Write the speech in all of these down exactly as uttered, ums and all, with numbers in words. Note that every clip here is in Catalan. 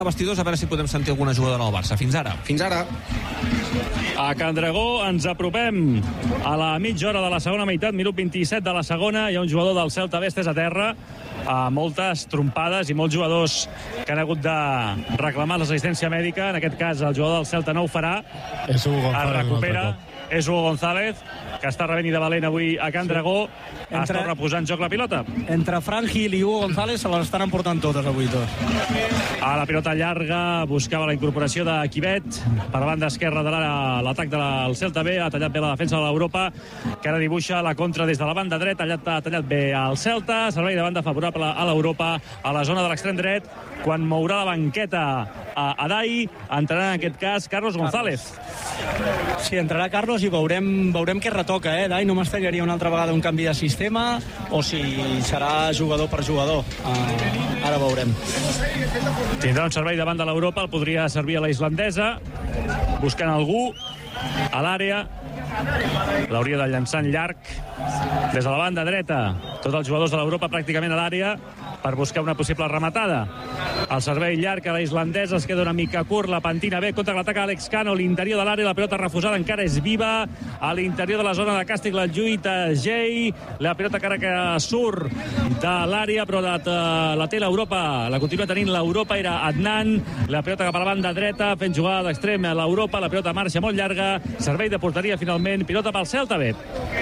Vestidors, a veure si podem sentir alguna jugadora del Barça. Fins ara. Fins ara. A Can Dragó ens apropem a la mitja hora de la segona meitat, minut vint-i-set de la segona. Hi ha un jugador del Celta B, és a terra, a moltes trompades i molts jugadors que han hagut de reclamar l'assistència mèdica. En aquest cas, el jugador del Celta no ho farà. És Hugo González. Es recupera. És Hugo González, que està rebent i de valent avui a Can Dragó. Sí. Entre... Es torna a posar en joc la pilota. Entre Fran Gil i Hugo González se les estan emportant totes avui, tot. A la pilota llarga buscava la incorporació de Quivet per la banda esquerra de l'atac del Celta B. Ha tallat bé la defensa de l'Europa, que ara dibuixa la contra des de la banda dreta. Ha tallat, ha tallat bé al Celta. Servei de banda favorable a l'Europa, a la zona de l'extrem dret, quan mourà la banqueta a Adai. Entrarà en aquest cas Carlos González. Sí, entrarà Carlos i veurem, veurem què retoca, eh? Dai, no m'estranyaria una altra vegada un canvi de sistema o si serà jugador per jugador. Uh, ara veurem. Tindrà un servei davant de l'Europa, el podria servir a la islandesa, buscant algú a l'àrea. L'hauria de llançar en llarg des de la banda dreta. Tots els jugadors de l'Europa pràcticament a l'àrea per buscar una possible rematada. El servei llarg a la islandesa, es queda una mica curt, la pentina bé, contra l'atac Alex Cano, l'interior de l'àrea, la pilota refusada encara és viva, a l'interior de la zona de càstig la lluita Jay, la pilota encara que surt de l'àrea, però la, la té l'Europa, la continua tenint l'Europa, era Adnan, la pilota cap a la banda dreta, fent jugar d'extrem a l'Europa, la pilota marxa molt llarga, servei de porteria finalment, pilota pel Celta B.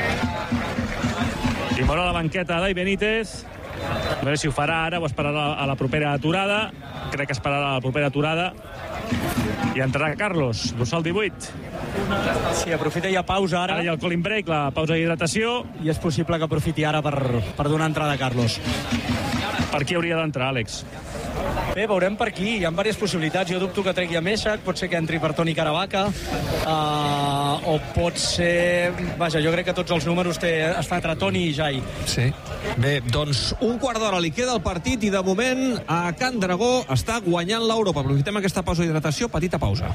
I mora la banqueta Dai Benítez. A veure si ho farà ara o esperarà a la propera aturada. Crec que esperarà a la propera aturada. I entrarà Carlos, dorsal divuit. Sí, aprofita ja pausa ara. Ara hi ha el cooling break, la pausa d'hidratació. I és possible que aprofiti ara per, per donar entrada a Carlos. Per qui hauria d'entrar, Àlex? Bé, veurem per aquí. Hi ha diverses possibilitats. Jo dubto que tregui a Meshak, pot ser que entri per Toni Caravaca, uh, o pot ser... Vaja, jo crec que tots els números té, està entre Toni i Jai. Sí. Bé, doncs un quart d'hora li queda el partit i de moment a Can Dragó està guanyant l'Europa. Aprofitem aquesta pausa d'hidratació, petita pausa.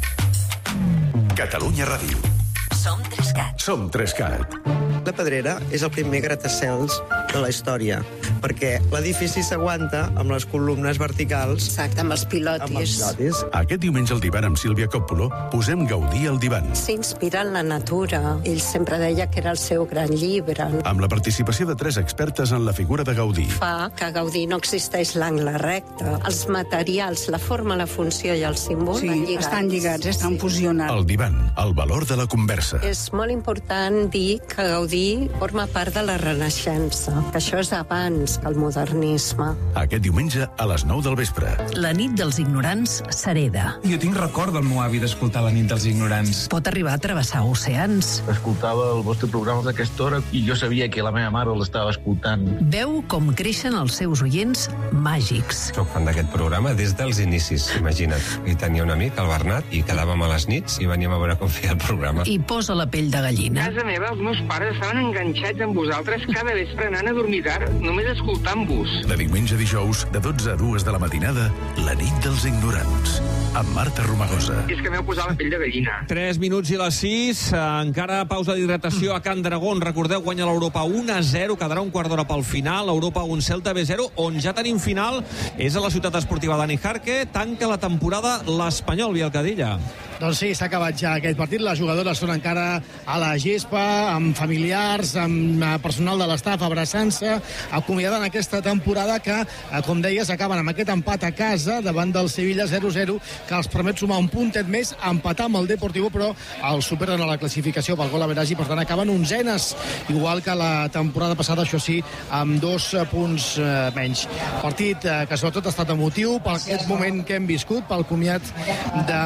Catalunya Ràdio. Som Trescat. Som Trescat. La Pedrera és el primer gratacels de la història, perquè l'edifici s'aguanta amb les columnes verticals. Exacte, amb els pilotis. Amb els pilotis. Aquest diumenge al divan amb Sílvia Coppola posem Gaudí al divan. S'inspira en la natura. Ell sempre deia que era el seu gran llibre. Amb la participació de tres expertes en la figura de Gaudí. Fa que a Gaudí no existeix l'angle recte. Els materials, la forma, la funció i el símbol sí, van lligats. estan lligats, estan fusionats. El divan, el valor de la conversa. És molt important dir que Gaudí forma part de la Renaixença, que això és abans que el modernisme. Aquest diumenge a les nou del vespre. La nit dels ignorants s'hereda. Jo tinc record del meu avi d'escoltar La nit dels ignorants. Pot arribar a travessar oceans. Escoltava el vostre programa d'aquesta hora i jo sabia que la meva mare l'estava escoltant. Veu com creixen els seus oients màgics. Soc fan d'aquest programa des dels inicis, imagina't. I tenia un amic, el Bernat, i quedàvem a les nits i veníem a veure com feia el programa. I posa la pell de gallina. A casa meva els meus pares estaven enganxats amb vosaltres cada vespre anant a dormir tard, només escoltant-vos. De diumenge a dijous, de dotze a dues de la matinada, La nit dels ignorants, amb Marta Romagosa. És que m'heu posat la pell de gallina. tres minuts i les sis, encara pausa d'hidratació a Can Dragó. Recordeu, guanya l'Europa un a zero, quedarà un quart d'hora pel final. Europa un, Celta B zero, on ja tenim final, és a la ciutat esportiva Dani Jarque. Tanca la temporada l'Espanyol, Bielcadilla. Doncs sí, s'ha acabat ja aquest partit. Les jugadores són encara a la gespa, amb familiars, amb personal de l'estaf, abraçant-se, acomiadant aquesta temporada que, com deies, acaben amb aquest empat a casa davant del Sevilla zero zero, que els permet sumar un puntet més, empatar amb el Deportivo, però el superen a la classificació pel gol average i, per tant, acaben onzenes, igual que la temporada passada, això sí, amb dos punts eh, menys. Partit eh, que sobretot ha estat emotiu per aquest moment que hem viscut, pel comiat de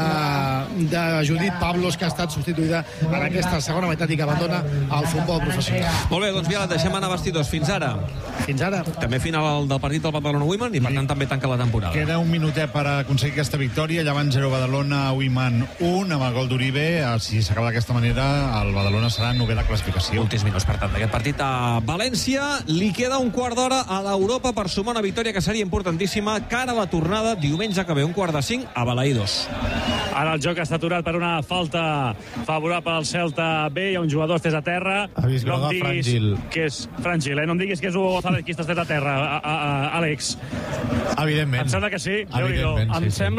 de Judit Pablos, que ha estat substituïda en aquesta segona meitat i que abandona el futbol professional. Molt bé, doncs Viola, deixem anar vestidors. Fins ara. Fins ara. També final del partit del Badalona Women i per tant també tanca la temporada. Queda un minutet per aconseguir aquesta victòria. Llevant zero, Badalona, Women un, amb el gol d'Uribe. Si s'acaba d'aquesta manera, el Badalona serà novè de classificació. Últims minuts, per tant, d'aquest partit a València. Li queda un quart d'hora a l'Europa per sumar una victòria que seria importantíssima cara a la tornada diumenge que ve, un quart de cinc a Balaïdos. Ara el joc està està aturat per una falta favorable al Celta B. Hi ha un jugador estés a terra. Ha vist no groga Fran Gil. Que és Fran Gil, eh? No em diguis que és Hugo González qui està estés a terra, a, a, a, Àlex. Evidentment. Em sembla que sí. Evidentment, sí, em sí. sembla